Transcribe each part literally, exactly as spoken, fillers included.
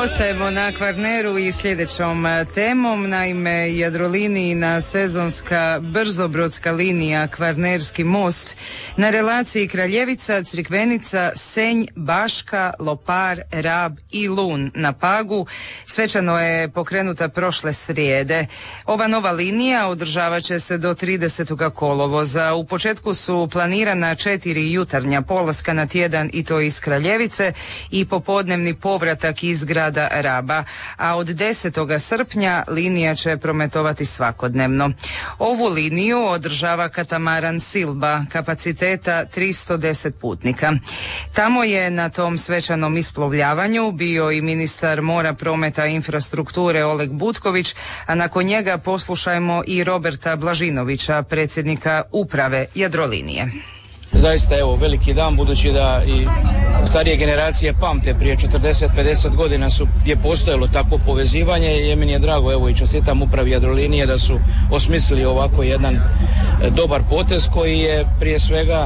Ostajemo na Kvarneru i sljedećom temom. Naime, Jadrolinijina sezonska brzobrodska linija Kvarnerski most na relaciji Kraljevica, Crikvenica, Senj, Baška, Lopar, Rab i Lun na Pagu svečano je pokrenuta prošle srijede. Ova nova linija održavat će se do tridesetog kolovoza. U početku su planirana četiri jutarnja polaska na tjedan i to iz Kraljevice i popodnevni povratak iz grada Raba, a od desetog srpnja linija će prometovati svakodnevno. Ovu liniju održava katamaran Silba kapaciteta tristo deset putnika. Tamo je na tom svečanom isplovljavanju bio i ministar mora, prometa i infrastrukture Oleg Butković, a nakon njega poslušajmo i Roberta Blažinovića, predsjednika uprave Jadrolinije. Zaista evo veliki dan, budući da i starije generacije pamte, prije četrdeset pedeset godina su, je postojalo takvo povezivanje i meni je drago, evo i čestitam upravi Jadrolinije da su osmislili ovako jedan e, dobar potez koji je prije svega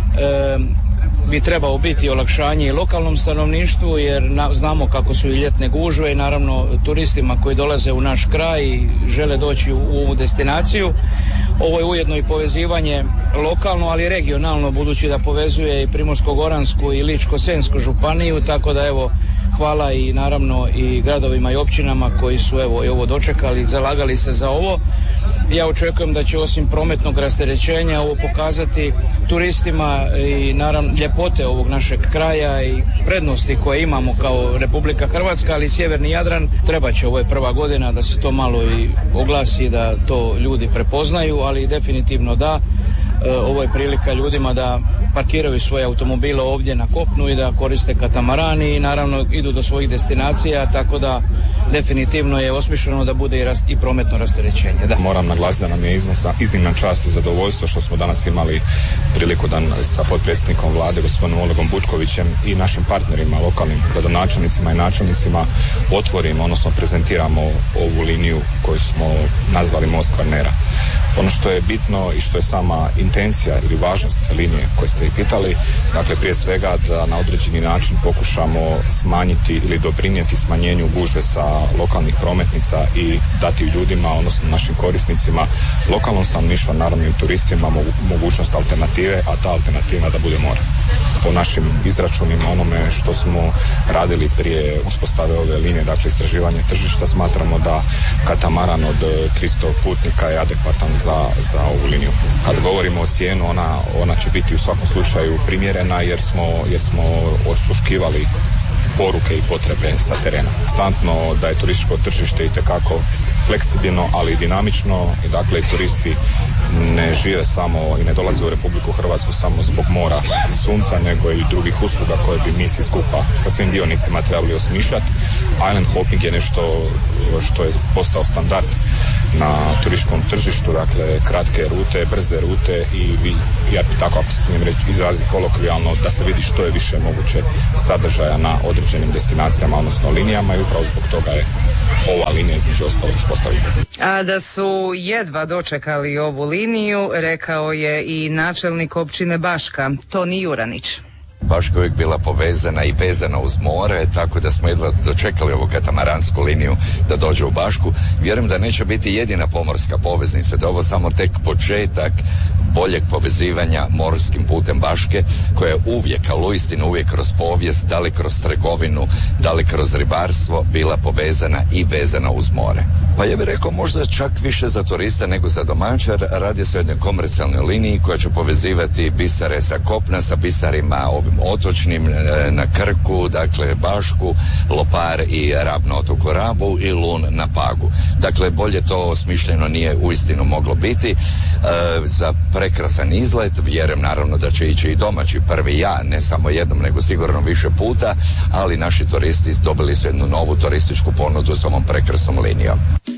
e, bi trebao biti olakšanje i lokalnom stanovništvu, jer na, znamo kako su i ljetne gužve i naravno turistima koji dolaze u naš kraj i žele doći u, u ovu destinaciju. Ovo je ujedno i povezivanje lokalno, ali regionalno, budući da povezuje i Primorsko-goransku i Ličko-senjsku županiju, tako da evo hvala i naravno i gradovima i općinama koji su evo i ovo dočekali, zalagali se za ovo. Ja očekujem da će osim prometnog rasterećenja ovo pokazati turistima i naravno ljepote ovog našeg kraja i prednosti koje imamo kao Republika Hrvatska, ali i sjeverni Jadran. Treba će, ovo je prva godina da se to malo i oglasi, da to ljudi prepoznaju, ali definitivno da. Ovo je prilika ljudima da parkiraju svoje automobile ovdje na kopnu i da koriste katamarani i naravno idu do svojih destinacija, tako da definitivno je osmišljeno da bude i, rast, i prometno rasterećenje. Da. Moram naglasiti da nam je iznosa, iznimna čast i zadovoljstvo što smo danas imali priliku da sa potpredsjednikom vlade gospodinom Olegom Butkovićem i našim partnerima, lokalnim gradonačelnicima i načelnicima otvorimo, odnosno prezentiramo ovu liniju koju smo nazvali Most Kvarnera. Ono što je bitno i što je sama intencija ili važnost linije koje ste i pitali, dakle prije svega da na određeni način pokušamo smanjiti ili doprinijeti smanjenju gužve sa lokalnih prometnica i dati ljudima, odnosno našim korisnicima, lokalnom stanovništvu, naravno i turistima mogućnost alternative, a ta alternativa da bude more. Po našim izračunima, onome što smo radili prije uspostave ove linije, dakle istraživanje tržišta, smatramo da katamaran od tristo putnika je adekvatan za, za ovu liniju. Kad govorimo o cijenu, ona, ona će biti u svakom slučaju primjerena jer smo, jer smo osluškivali poruke i potrebe sa terena. Konstantno da je turističko tržište itekako fleksibilno, ali i dinamično i dakle turisti ne žive samo i ne dolaze u Republiku Hrvatsku samo zbog mora i sunca, nego i drugih usluga koje bi mi svi skupa sa svim dionicima trebali osmišljati. Island hopping je nešto što je postao standard na turističkom tržištu, dakle kratke rute, brze rute i vi, ja bih tako ako se smijem reći, izraziti kolokvijalno, da se vidi što je više moguće sadržaja na određenim destinacijama, odnosno linijama, i upravo zbog toga je ova linija između ostalog uspostavljena. A da su jedva dočekali ovu liniju, rekao je i načelnik općine Baška, Toni Juranić. Baška je uvijek bila povezana i vezana uz more, tako da smo jedva dočekali ovu katamaransku liniju da dođe u Bašku. Vjerujem da neće biti jedina pomorska poveznica, da je ovo samo tek početak boljeg povezivanja morskim putem Baške, koja je uvijek, ali uistinu uvijek kroz povijest, da li kroz trgovinu, da li kroz ribarstvo, bila povezana i vezana uz more. Pa ja bih rekao možda čak više za turista nego za domaćar. Radi se o jednoj komercijalnoj liniji koja će povezivati bisare sa kopna, sa bisarima ovim otočnim na Krku, dakle Bašku, Lopar i Rab na otoku Rabu i Lun na Pagu. Dakle, bolje to osmišljeno nije uistinu moglo biti. E, za prekrasan izlet, vjerujem naravno da će ići i domaći prvi ja, ne samo jednom, nego sigurno više puta, ali naši turisti dobili su jednu novu turističku ponudu s ovom prekrasnom linijom.